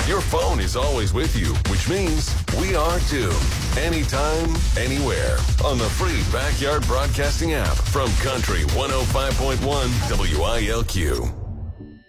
Your phone is always with you, which means we are too. Anytime, anywhere. On the free Backyard Broadcasting app from Country 105.1 WILQ.